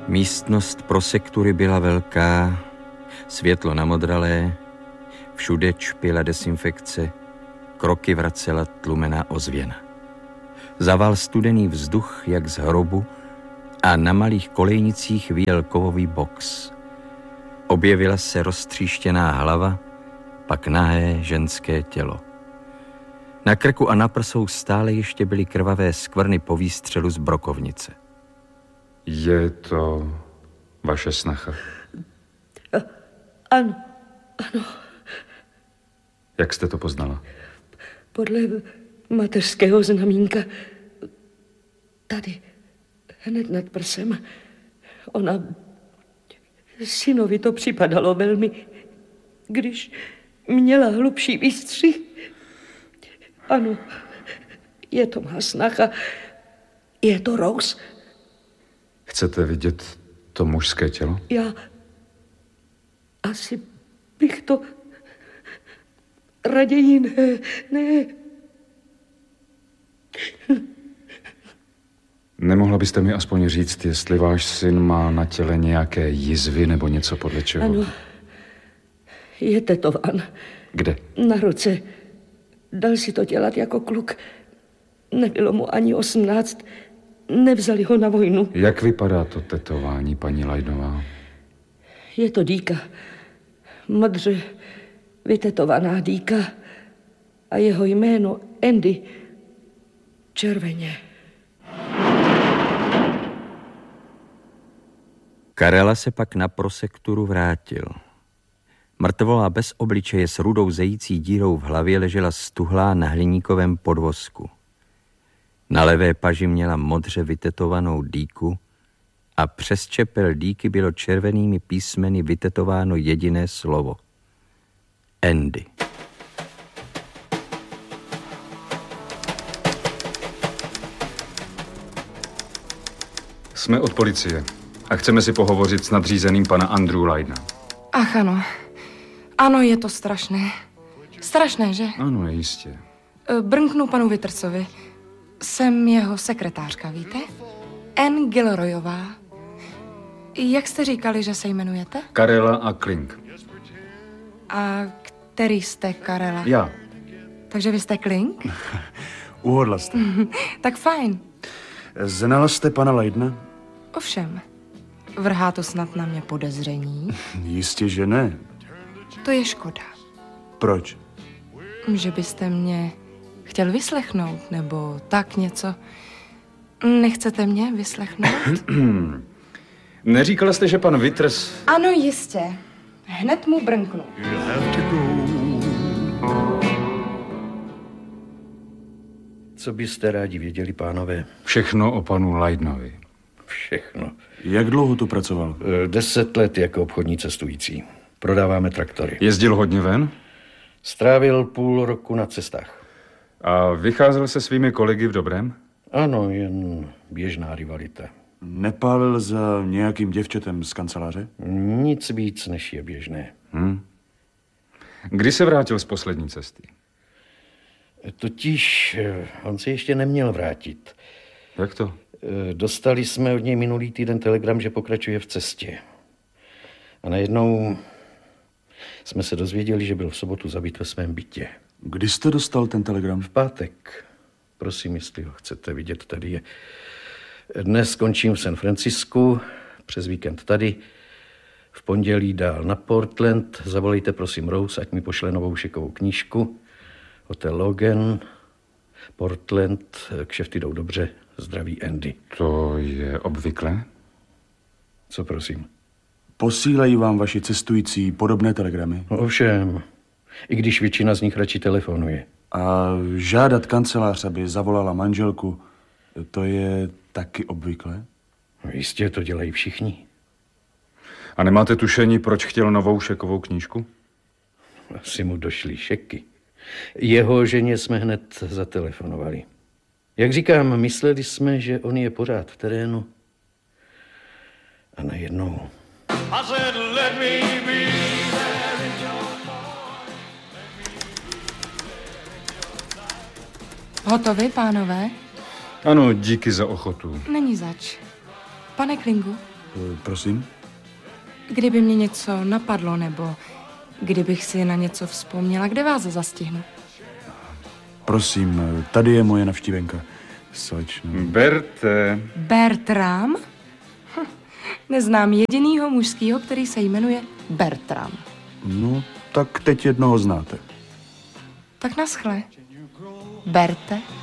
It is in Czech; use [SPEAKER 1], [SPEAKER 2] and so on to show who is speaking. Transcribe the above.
[SPEAKER 1] Místnost prosektury byla velká, světlo namodralé, všude čpěla dezinfekce, kroky vracela tlumená ozvěna. Zaval studený vzduch jak z hrobu a na malých kolejnicích vyjel kovový box. Objevila se roztříštěná hlava, pak nahé ženské tělo. Na krku a na prsou stále ještě byly krvavé skvrny po výstřelu z brokovnice.
[SPEAKER 2] Je to vaše snacha?
[SPEAKER 3] Ano. Jak
[SPEAKER 2] jste to poznala?
[SPEAKER 3] Podle mateřského znamínka. Tady, hned nad prsem. Ona... Synovi to připadalo velmi, když měla hlubší výstřih. Ano, je to má snacha. Je to Rose.
[SPEAKER 2] Chcete vidět to mužské tělo?
[SPEAKER 3] Já asi bych to raději ne.
[SPEAKER 2] Nemohla byste mi aspoň říct, jestli váš syn má na těle nějaké jizvy nebo něco podle čeho?
[SPEAKER 3] Ano, je tetován.
[SPEAKER 2] Kde?
[SPEAKER 3] Na ruce. Dal si to dělat jako kluk. Nebylo mu ani 18. Nevzali ho na vojnu.
[SPEAKER 2] Jak vypadá to tetování, paní Lajnová?
[SPEAKER 3] Je to dýka. Modře vytetovaná dýka. A jeho jméno Andy. Červeně.
[SPEAKER 1] Karela se pak na prosekturu vrátil. Mrtvola bez obličeje s rudou zející dírou v hlavě ležela stuhlá na hliníkovém podvozku. Na levé paži měla modře vytetovanou dýku a přes čepel dýky bylo červenými písmeny vytetováno jediné slovo. Andy.
[SPEAKER 2] Jsme od policie a chceme si pohovořit s nadřízeným pana Andrew Lydna.
[SPEAKER 4] Ach, ano. Ano, je to strašné. Strašné, že?
[SPEAKER 2] Ano, jistě.
[SPEAKER 4] Brnknu panu Wittersovi. Jsem jeho sekretářka, víte? Ann Gilroyová. Jak jste říkali, že se jmenujete?
[SPEAKER 2] Karela a Klink.
[SPEAKER 4] A který jste Karela?
[SPEAKER 2] Já.
[SPEAKER 4] Takže vy jste Klink?
[SPEAKER 5] Uhodla jste.
[SPEAKER 4] Tak fajn.
[SPEAKER 5] Znala jste pana Lydna?
[SPEAKER 4] Ovšem. Vrhá to snad na mě podezření?
[SPEAKER 5] Jistě, že ne.
[SPEAKER 4] To je škoda.
[SPEAKER 5] Proč?
[SPEAKER 4] Že byste mě chtěl vyslechnout, nebo tak něco. Nechcete mě vyslechnout?
[SPEAKER 2] Neříkala jste, že pan Witters...
[SPEAKER 4] Ano, jistě. Hned mu brnknu.
[SPEAKER 6] Co byste rádi věděli, pánové?
[SPEAKER 2] Všechno o panu Lydnovi.
[SPEAKER 6] Všechno.
[SPEAKER 5] Jak dlouho tu pracoval?
[SPEAKER 6] 10 let jako obchodní cestující. Prodáváme traktory.
[SPEAKER 2] Jezdil hodně ven?
[SPEAKER 6] Strávil půl roku na cestách.
[SPEAKER 2] A vycházel se svými kolegy v dobrém?
[SPEAKER 6] Ano, jen běžná rivalita.
[SPEAKER 5] Nepálil za nějakým děvčetem z kanceláře?
[SPEAKER 6] Nic víc, než je běžné.
[SPEAKER 2] Kdy se vrátil z poslední cesty?
[SPEAKER 6] Totiž on se ještě neměl vrátit.
[SPEAKER 2] Jak to?
[SPEAKER 6] Dostali jsme od něj minulý týden telegram, že pokračuje v cestě. A najednou jsme se dozvěděli, že byl v sobotu zabit ve svém bytě.
[SPEAKER 5] Kdy jste dostal ten telegram?
[SPEAKER 6] V pátek. Prosím, jestli ho chcete vidět, tady je. Dnes skončím v San Francisku, přes víkend tady. V pondělí dál na Portland. Zavolejte prosím Rose, ať mi pošle novou šikovou knížku. Hotel Logan, Portland, kšefty jdou dobře. Zdraví Andy.
[SPEAKER 2] To je obvyklé?
[SPEAKER 6] Co prosím?
[SPEAKER 5] Posílají vám vaši cestující podobné telegramy?
[SPEAKER 6] No, ovšem, i když většina z nich radši telefonuje.
[SPEAKER 5] A žádat kancelář, aby zavolala manželku, to je taky obvyklé?
[SPEAKER 6] No, jistě to dělají všichni.
[SPEAKER 2] A nemáte tušení, proč chtěl novou šekovou knížku?
[SPEAKER 6] Asi mu došly šeky. Jeho ženě jsme hned zatelefonovali. Jak říkám, mysleli jsme, že on je pořád v terénu. A najednou...
[SPEAKER 4] Hotovi, pánové?
[SPEAKER 2] Ano, díky za ochotu.
[SPEAKER 4] Není zač. Pane Klingu,
[SPEAKER 5] Prosím?
[SPEAKER 4] Kdyby mě něco napadlo, nebo kdybych si na něco vzpomněla, kde vás zastihnu?
[SPEAKER 5] Prosím, tady je moje navštívenka. Slečno.
[SPEAKER 2] Berte.
[SPEAKER 4] Bertram? Neznám jedinýho mužskýho, který se jmenuje Bertram.
[SPEAKER 5] No, tak teď jednoho znáte.
[SPEAKER 4] Tak naschle. Berte.